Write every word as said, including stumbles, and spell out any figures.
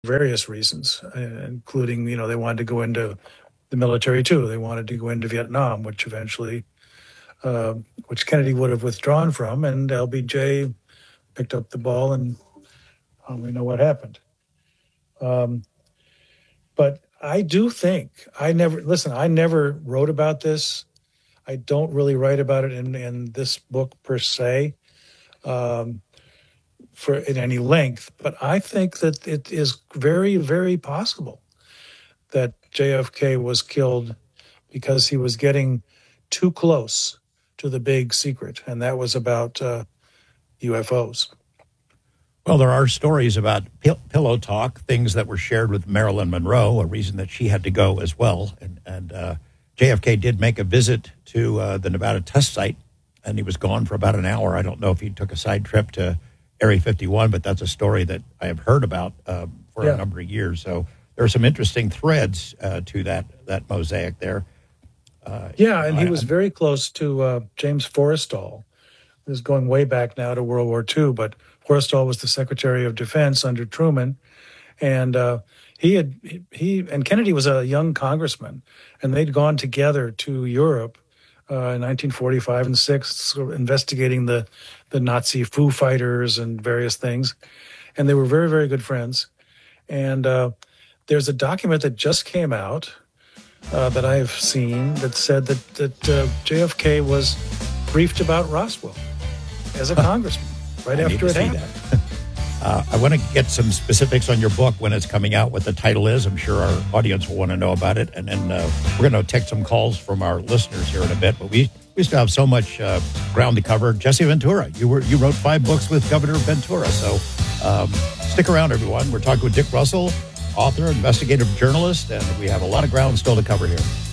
various reasons, uh, including, you know, they wanted to go into the military too. They wanted to go into Vietnam, which eventually, uh, which Kennedy would have withdrawn from, and L B J picked up the ball, and um, we know what happened. Um, but I do think I never listen. I never wrote about this. I don't really write about it in, in this book per se, um, for in any length. But I think that it is very, very possible that J F K was killed because he was getting too close to the big secret, and that was about uh, U F Os. Well, there are stories about pill- pillow talk, things that were shared with Marilyn Monroe, a reason that she had to go as well. And, and uh, J F K did make a visit to uh, the Nevada test site, and he was gone for about an hour. I don't know if he took a side trip to Area fifty-one, but that's a story that I have heard about uh, for yeah. a number of years. So there are some interesting threads uh, to that that mosaic there. Uh, yeah, and I, he was very close to uh, James Forrestal. This is going way back now to World War Two, but Forrestal was the Secretary of Defense under Truman, and uh, he had he and Kennedy was a young congressman, and they'd gone together to Europe uh, in nineteen forty-five and six, sort of investigating the the Nazi Foo Fighters and various things, and they were very, very good friends. And uh, there's a document that just came out uh, that I have seen that said that that uh, J F K was briefed about Roswell as a congressman right I after it happened. uh, I want to get some specifics on your book when it's coming out, what the title is. I'm sure our audience will want to know about it. And then uh, we're going to take some calls from our listeners here in a bit. But we, we still have so much uh, ground to cover. Jesse Ventura, you were you wrote five books with Governor Ventura. So um, stick around, everyone. We're talking with Dick Russell, author, investigative journalist, and we have a lot of ground still to cover here.